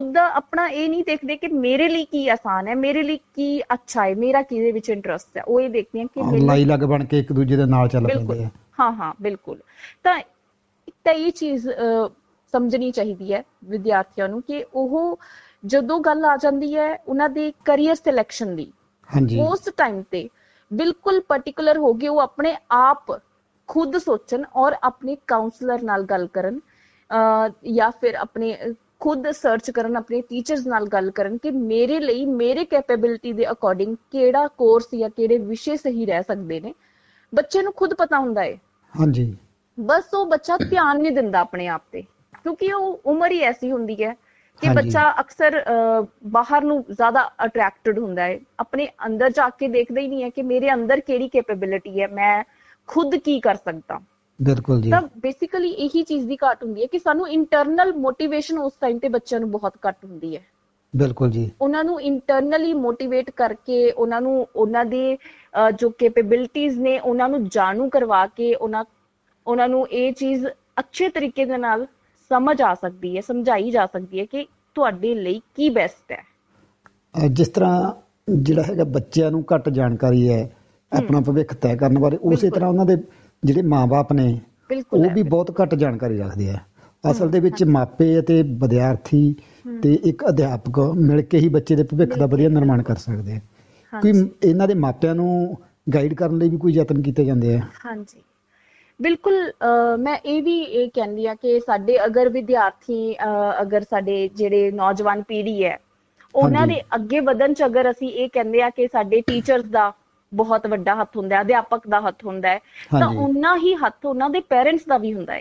ਖੁਦ ਦਾ ਆਪਣਾ ਇਹ ਨਹੀਂ ਦੇਖਦੇ ਕਿ ਮੇਰੇ ਲਈ ਕੀ ਆਸਾਨ ਹੈ, ਮੇਰੇ ਲਈ ਕੀ ਅੱਛਾ ਹੈ, ਮੇਰਾ ਕਿਹਦੇ ਵਿੱਚ ਇੰਟਰਸਟ ਹੈ। ਉਹ ਇਹ ਦੇਖਦੇ ਆ ਕਿ ਮੈਨੂੰ ਲਾਈ ਲੱਗ ਬਣ ਕੇ ਇੱਕ ਦੂਜੇ ਦੇ ਨਾਲ ਚੱਲ ਬਿਲਕੁਲ, ਪੈਂਦੇ ਆ। ਹਾਂ ਬਿਲਕੁਲ। ਤਾਂ ਇਹ ਚੀਜ਼ ਸਮਝਣੀ ਚਾਹੀਦੀ ਹੈ ਵਿਦਿਆਰਥੀਆਂ ਨੂੰ ਕਿ ਉਹ ਜਦੋਂ ਗੱਲ ਆ ਜਾਂਦੀ ਹੈ ਉਹਨਾਂ ਦੀ ਕਰੀਅਰ ਸਿਲੈਕਸ਼ਨ ਦੀ, ਹਾਂਜੀ ਉਸ ਟਾਈਮ ਤੇ ਬਿਲਕੁਲ ਪਾਰਟਿਕੂਲਰ ਹੋ ਕੇ ਉਹ ਆਪਣੇ ਆਪ ਖੁਦ ਸੋਚਣ ਔਰ ਆਪਣੇ ਕਾਉਂਸਲਰ ਨਾਲ ਗੱਲ ਕਰਨ, ਜਾਂ ਫਿਰ ਆਪਣੇ ਖੁਦ ਸਰਚ ਕਰਨ, ਆਪਣੇ ਟੀਚਰਸ ਨਾਲ ਗੱਲ ਕਰਨ ਕਿ ਮੇਰੇ ਲਈ ਮੇਰੇ ਕੈਪੇਬਿਲਿਟੀ ਦੇ ਅਕੋਰਡਿੰਗ ਕਿਹੜਾ ਕੋਰਸ ਜਾਂ ਕਿਹੜੇ ਵਿਸ਼ੇ ਸਹੀ ਰਹਿ ਸਕਦੇ ਨੇ। ਬੱਚੇ ਨੂੰ ਖੁਦ ਪਤਾ ਹੁੰਦਾ ਹੈ, ਹਾਂਜੀ ਬਸ ਉਹ ਬੱਚਾ ਧਿਆਨ ਨਹੀਂ ਦਿੰਦਾ ਆਪਣੇ ਆਪ ਤੇ, ਕਿਉਂਕਿ ਉਹ ਉਮਰ ਹੀ ਐਸੀ ਹੁੰਦੀ ਹੈ ਕਿ ਹਾਂਜੀ ਬੱਚਾ ਅਕਸਰ ਬਾਹਰ ਨੂੰ ਜ਼ਿਆਦਾ ਅਟਰੈਕਟਡ ਹੁੰਦਾ ਹੈ, ਆਪਣੇ ਅੰਦਰ ਜਾ ਕੇ ਦੇਖਦਾ ਹੀ ਨਹੀਂ ਹੈ ਕਿ ਮੇਰੇ ਅੰਦਰ ਕਿਹੜੀ ਕੈਪੇਬਿਲਿਟੀ ਹੈ, ਮੈਂ ਖੁਦ ਕੀ ਕਰ ਸਕਦਾ। ਬਿਲਕੁਲ ਜੀ। ਤਾਂ ਬੇਸਿਕਲੀ ਇਹੀ ਚੀਜ਼ ਦੀ ਘਾਟ ਹੁੰਦੀ ਹੈ ਕਿ ਸਾਨੂੰ ਇੰਟਰਨਲ ਮੋਟੀਵੇਸ਼ਨ ਉਸ ਟਾਈਮ ਤੇ ਬੱਚਿਆਂ ਨੂੰ ਬਹੁਤ ਘੱਟ ਹੁੰਦੀ ਹੈ। ਬਿਲਕੁਲ ਜੀ। ਉਹਨਾਂ ਨੂੰ ਇੰਟਰਨਲੀ ਮੋਟੀਵੇਟ ਕਰਕੇ, ਉਹਨਾਂ ਨੂੰ ਉਹਨਾਂ ਦੇ ਜੋ ਕੈਪੇਬਿਲਿਟੀਜ਼ ਨੇ ਉਹਨਾਂ ਨੂੰ ਜਾਣੂ ਕਰਵਾ ਕੇ ਉਹਨਾਂ ਨੂੰ ਇਹ ਚੀਜ਼ ਅੱਛੇ ਤਰੀਕੇ ਦੇ ਨਾਲ ਸਮਝ ਆ ਸਕਦੀ ਹੈ, ਸਮਝਾਈ ਜਾ ਸਕਦੀ ਹੈ ਕਿ ਤੁਹਾਡੇ ਲਈ ਕੀ ਬੈਸਟ ਹੈ। ਜਿਸ ਤਰ੍ਹਾਂ ਜਿਹੜਾ ਹੈਗਾ ਬੱਚਿਆਂ ਨੂੰ ਘੱਟ ਜਾਣਕਾਰੀ ਹੈ ਆਪਣਾ ਭਵਿੱਖ ਤੈਅ ਕਰਨ ਬਾਰੇ, ਉਸੇ ਤਰ੍ਹਾਂ ਉਹਨਾਂ ਦੇ ਜਿਹੜੇ ਮਾਂ-ਬਾਪ ਨੇ ਉਹ ਵੀ ਬਹੁਤ ਘੱਟ ਜਾਣਕਾਰੀ ਰੱਖਦੇ ਆ। ਅਸਲ ਦੇ ਵਿੱਚ ਮਾਪੇ ਅਤੇ ਵਿਦਿਆਰਥੀ ਤੇ ਇੱਕ ਅਧਿਆਪਕ ਮਿਲ ਕੇ ਹੀ ਬੱਚੇ ਦੇ ਭਵਿੱਖ ਦਾ ਵਧੀਆ ਨਿਰਮਾਣ ਕਰ ਸਕਦੇ ਆ। ਕੋਈ ਇਹਨਾਂ ਦੇ ਮਾਪਿਆਂ ਨੂੰ ਗਾਈਡ ਕਰਨ ਲਈ ਵੀ ਕੋਈ ਯਤਨ ਕੀਤੇ ਜਾਂਦੇ ਆ? ਹਾਂਜੀ ਬਿਲਕੁਲ। ਮੈਂ ਇਹ ਵੀ ਕਹਿੰਦੀ ਆ ਕਿ ਸਾਡੇ ਅਗਰ ਵਿਦਿਆਰਥੀ, ਅਗਰ ਸਾਡੇ ਜਿਹੜੇ ਨੌਜਵਾਨ ਪੀੜ੍ਹੀ ਹੈ ਉਹਨਾਂ ਦੇ ਅੱਗੇ ਵਧਣ ਚ ਅਗਰ ਅਸੀਂ ਇਹ ਕਹਿੰਦੇ ਆ ਕਿ ਸਾਡੇ ਟੀਚਰਸ ਦਾ ਬਹੁਤ ਵੱਡਾ ਹੱਥ ਹੁੰਦਾ ਹੈ, ਅਧਿਆਪਕ ਦਾ ਹੱਥ ਹੁੰਦਾ ਹੈ, ਤਾਂ ਓਨਾ ਹੀ ਹੱਥ ਉਹਨਾਂ ਦੇ ਪੇਰੈਂਟਸ ਦਾ ਵੀ ਹੁੰਦਾ ਹੈ,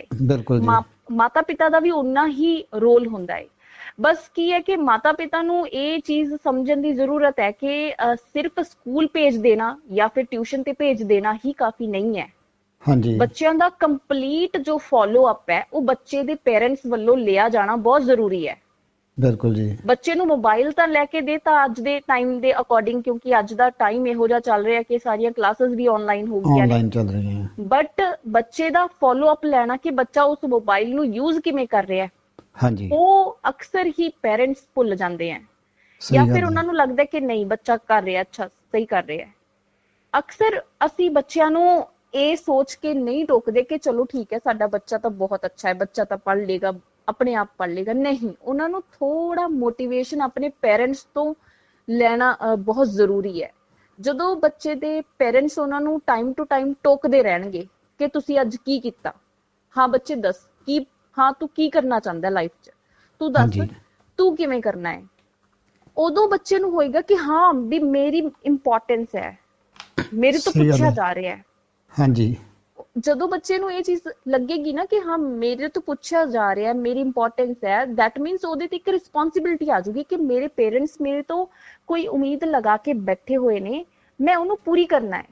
ਮਾਤਾ ਪਿਤਾ ਦਾ ਵੀ ਓਨਾ ਹੀ ਰੋਲ ਹੁੰਦਾ ਹੈ। ਬਸ ਕੀ ਹੈ ਕਿ ਮਾਤਾ ਪਿਤਾ ਨੂੰ ਇਹ ਚੀਜ਼ ਸਮਝਣ ਦੀ ਜ਼ਰੂਰਤ ਹੈ ਕਿ ਸਿਰਫ ਸਕੂਲ ਭੇਜ ਦੇਣਾ ਜਾਂ ਫਿਰ ਟਿਊਸ਼ਨ ਤੇ ਭੇਜ ਦੇਣਾ ਹੀ ਕਾਫੀ ਨਹੀਂ ਹੈ। ਬੱਚਿਆਂ ਦਾ ਕੰਪਲੀਟ ਜੋ ਫੋਲੋ ਅਪ ਹੈ ਉਹ ਬੱਚੇ ਦੇ ਪੇਰੈਂਟਸ ਵੱਲੋਂ ਲਿਆ ਜਾਣਾ ਬਹੁਤ ਜ਼ਰੂਰੀ ਹੈ। ਬਿਲਕੁਲ ਜੀ। ਬੱਚੇ ਨੂੰ ਮੋਬਾਈਲ ਤਾਂ ਲੈ ਕੇ ਦੇ ਤਾਂ ਅੱਜ ਦੇ ਟਾਈਮ ਦੇ ਅਕੋਰਡਿੰਗ, ਕਿਉਂਕਿ ਅੱਜ ਦਾ ਟਾਈਮ ਇਹੋ ਜਿਹਾ ਚੱਲ ਰਿਹਾ ਕਿ ਸਾਰੀਆਂ ਕਲਾਸਿਸ ਵੀ ਆਨਲਾਈਨ ਹੋ ਗਈਆਂ ਨੇ, ਚੱਲ ਰਹੀਆਂ, ਬਟ ਬੱਚੇ ਦਾ ਫੋਲੋ ਅਪ ਲੈਣਾ ਕਿ ਬੱਚਾ ਉਸ ਮੋਬਾਈਲ ਨੂੰ ਯੂਜ਼ ਕਿਵੇਂ ਕਰ ਰਿਹਾ ਹੈ, ਉਹ ਅਕਸਰ ਹੀ ਪੇਰੈਂਟਸ ਭੁੱਲ ਜਾਂਦੇ ਹੈ, ਜਾਂ ਫਿਰ ਉਹਨਾਂ ਨੂੰ ਲੱਗਦਾ ਕਿ ਨਹੀਂ ਬੱਚਾ ਕਰ ਰਿਹਾ, ਅੱਛਾ ਸਹੀ ਕਰ ਰਿਹਾ ਹੈ। ਅਕਸਰ ਅਸੀਂ ਬੱਚਿਆਂ ਨੂੰ ਇਹ ਸੋਚ ਕੇ ਨਹੀਂ ਟੋਕਦੇ ਕਿ ਚਲੋ ਠੀਕ ਹੈ ਸਾਡਾ ਬੱਚਾ ਤਾਂ ਬਹੁਤ ਅੱਛਾ ਹੈ, ਬੱਚਾ ਤਾਂ ਪੜ੍ਹ ਲੇਗਾ, ਆਪਣੇ ਆਪ ਪੜ੍ਹ ਲੇਗਾ। ਨਹੀਂ, ਉਹਨਾਂ ਨੂੰ ਥੋੜਾ ਮੋਟੀਵੇਸ਼ਨ ਆਪਣੇ ਪੇਰੈਂਟਸ ਤੋਂ ਲੈਣਾ ਬਹੁਤ ਜ਼ਰੂਰੀ ਹੈ। ਜਦੋਂ ਬੱਚੇ ਦੇ ਪੇਰੈਂਟਸ ਉਹਨਾਂ ਨੂੰ ਟਾਈਮ ਟੂ ਟਾਈਮ ਟੋਕਦੇ ਰਹਿਣਗੇ ਕਿ ਤੁਸੀਂ ਅੱਜ ਕੀ ਕੀਤਾ, ਹਾਂ ਬੱਚੇ ਦੱਸ ਕੀ, ਹਾਂ ਤੂੰ ਕੀ ਕਰਨਾ ਚਾਹੁੰਦਾ ਲਾਈਫ 'ਚ, ਤੂੰ ਦੱਸ ਤੂੰ ਕਿਵੇਂ ਕਰਨਾ ਹੈ, ਉਦੋਂ ਬੱਚੇ ਨੂੰ ਹੋਏਗਾ ਕਿ ਹਾਂ ਵੀ ਮੇਰੀ ਇੰਪੋਰਟੈਂਸ ਹੈ, ਮੇਰੇ ਤੋਂ ਪੁੱਛਿਆ ਜਾ ਰਿਹਾ ਹੈ। ਹਾਂਜੀ, ਜਦੋਂ ਬੱਚੇ ਨੂੰ ਇਹ ਚੀਜ਼ ਲੱਗੇਗੀ ਨਾ ਕਿ ਹਾਂ ਮੇਰੇ ਤੋਂ ਪੁੱਛਿਆ ਜਾ ਰਿਹਾ, ਮੇਰੀ ਇੰਪੋਰਟੈਂਸ ਹੈ, ਦੈਟ ਮੀਨਸ ਉਹਦੇ ਤੇ ਇੱਕ ਰਿਸਪੌਂਸਿਬਿਲਿਟੀ ਆ ਜਾਊਗੀ ਕਿ ਮੇਰੇ ਪੇਰੈਂਟਸ ਮੇਰੇ ਤੋਂ ਕੋਈ ਉਮੀਦ ਲਗਾ ਕੇ ਬੈਠੇ ਹੋਏ ਨੇ, ਮੈਂ ਉਹਨੂੰ ਪੂਰੀ ਕਰਨਾ ਹੈ।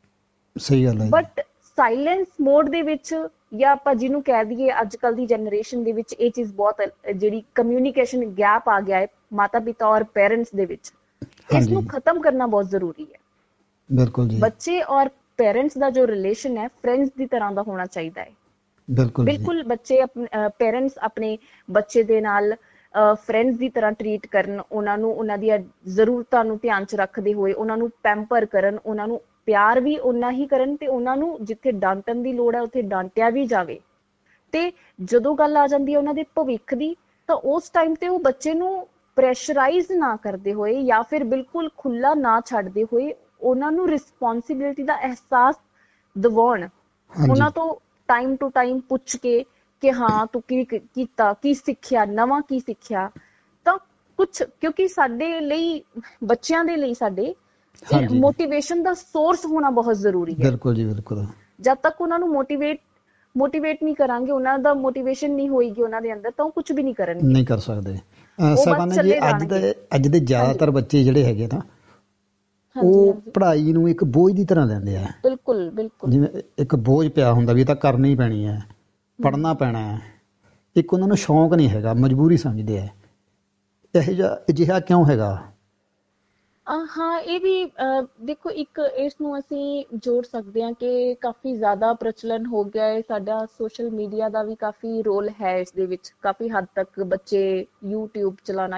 ਸਹੀ ਗੱਲ ਹੈ। ਬਟ ਸਾਇਲੈਂਸ ਮੋਡ ਦੇ ਵਿੱਚ, ਜਾਂ ਆਪਾਂ ਜਿਹਨੂੰ ਕਹਿ ਦਈਏ ਅੱਜ ਕੱਲ ਦੀ ਜਨਰੇਸ਼ਨ ਦੇ ਵਿੱਚ ਇਹ ਚੀਜ਼ ਬਹੁਤ, ਜਿਹੜੀ ਕਮਿਊਨੀਕੇਸ਼ਨ ਗੈਪ ਆ ਗਿਆ ਹੈ ਮਾਤਾ ਪਿਤਾ ਔਰ ਪੇਰੈਂਟਸ ਦੇ ਵਿੱਚ, ਇਸ ਨੂੰ ਖਤਮ ਕਰਨਾ ਬਹੁਤ ਜ਼ਰੂਰੀ ਹੈ। ਬਿਲਕੁਲ ਜੀ। ਬੱਚੇ ਔਰ ਪੇਰੈਂਟਸ ਦਾ ਜੋ ਰਿਲੇਸ਼ਨ ਹੈ ਫਰੈਂਡਸ ਦੀ ਤਰ੍ਹਾਂ ਦਾ ਹੋਣਾ ਚਾਹੀਦਾ ਹੈ। ਬਿਲਕੁਲ ਬੱਚੇ ਪੇਰੈਂਟਸ ਆਪਣੇ ਬੱਚੇ ਦੇ ਨਾਲ ਫਰੈਂਡਸ ਦੀ ਤਰ੍ਹਾਂ ਟਰੀਟ ਕਰਨ, ਉਹਨਾਂ ਨੂੰ ਉਹਨਾਂ ਦੀਆਂ ਜ਼ਰੂਰਤਾਂ ਨੂੰ ਧਿਆਨ 'ਚ ਰੱਖਦੇ ਹੋਏ ਉਹਨਾਂ ਨੂੰ ਪੈਂਪਰ ਕਰਨ, ਉਹਨਾਂ ਨੂੰ ਪਿਆਰ ਵੀ ਓਨਾ ਹੀ ਕਰਨ, ਤੇ ਉਹਨਾਂ ਨੂੰ ਜਿੱਥੇ ਡਾਂਟਣ ਦੀ ਲੋੜ ਹੈ ਉੱਥੇ ਡਾਂਟਿਆ ਵੀ ਜਾਵੇ। ਤੇ ਜਦੋਂ ਗੱਲ ਆ ਜਾਂਦੀ ਹੈ ਉਹਨਾਂ ਦੇ ਭਵਿੱਖ ਦੀ, ਤਾਂ ਉਸ ਟਾਈਮ ਤੇ ਉਹ ਬੱਚੇ ਨੂੰ ਪ੍ਰੈਸ਼ਰਾਈਜ਼ ਨਾ ਕਰਦੇ ਹੋਏ ਜਾਂ ਫਿਰ ਬਿਲਕੁਲ ਖੁੱਲਾ ਨਾ ਛੱਡਦੇ ਹੋਏ ਉਹਨਾਂ ਨੂੰ ਰਿਸਪੌਂਸਿਬਿਲਿਟੀ ਦਾ ਅਹਿਸਾਸ ਦਿਵਾਉਣ, ਉਹਨਾਂ ਤੋਂ ਟਾਈਮ ਟੂ ਟਾਈਮ ਪੁੱਛ ਕੇ ਕਿ ਹਾਂ ਤੂੰ ਕੀ ਕੀਤਾ, ਕੀ ਸਿੱਖਿਆ, ਨਵਾਂ ਕੀ ਸਿੱਖਿਆ। ਤਾਂ ਕੁਛ, ਕਿਉਂਕਿ ਸਾਡੇ ਲਈ, ਬੱਚਿਆਂ ਦੇ ਲਈ ਸਾਡੇ ਮੋਟੀਵੇਸ਼ਨ ਦਾ ਸੋਰਸ ਹੋਣਾ ਬਹੁਤ ਜ਼ਰੂਰੀ ਹੈ। ਬਿਲਕੁਲ ਜੀ, ਬਿਲਕੁਲ। ਜਦ ਤੱਕ ਉਹਨਾਂ ਨੂੰ ਮੋਟੀਵੇਟ ਨਹੀਂ ਕਰਾਂਗੇ, ਉਹਨਾਂ ਦਾ ਮੋਟੀਵੇਸ਼ਨ ਨਹੀਂ ਹੋਏਗੀ ਉਹਨਾਂ ਦੇ ਅੰਦਰ, ਤਾਂ ਉਹ ਕੁਝ ਵੀ ਨਹੀਂ ਕਰਨਗੇ, ਨਹੀਂ ਕਰ ਸਕਦੇ। ਸਾਹਿਬਾਨਾ ਜੀ, ਅੱਜ ਦੇ ਜ਼ਿਆਦਾਤਰ ਬੱਚੇ ਜਿਹੜੇ ਹੈਗੇ ਨਾ, ਉਹ ਪੜ੍ਹਾਈ ਨੂੰ ਇੱਕ ਬੋਝ ਦੀ ਤਰ੍ਹਾਂ ਲੈਂਦੇ ਆ। ਬਿਲਕੁਲ ਬਿਲਕੁਲ, ਜਿਵੇਂ ਇੱਕ ਬੋਝ ਪਿਆ ਹੁੰਦਾ ਵੀ ਇਹ ਤਾਂ ਕਰਨੀ ਪੈਣੀ ਹੈ, ਪੜ੍ਹਨਾ ਪੈਣਾ ਹੈ। ਇੱਕ ਉਹਨਾਂ ਨੂੰ ਸ਼ੌਂਕ ਨਹੀਂ ਹੈਗਾ, ਮਜਬੂਰੀ ਸਮਝਦੇ ਆ। ਅਜਿਹਾ ਕਿਉਂ ਹੈਗਾ? ਹਾਂ, ਇਹ ਵੀ ਦੇਖੋ, ਇੱਕ ਇਸ ਨੂੰ ਅਸੀਂ ਜੋੜ ਸਕਦੇ ਹਾਂ ਕਿ ਕਾਫੀ ਜ਼ਿਆਦਾ ਪ੍ਰਚਲਨ ਹੋ ਗਿਆ ਹੈ ਸਾਡਾ, ਸੋਸ਼ਲ ਮੀਡੀਆ ਦਾ ਵੀ ਕਾਫੀ ਰੋਲ ਹੈ ਇਸ ਦੇ ਵਿੱਚ। ਕਾਫੀ ਹੱਦ ਤੱਕ ਬੱਚੇ YouTube ਚਲਾਉਣਾ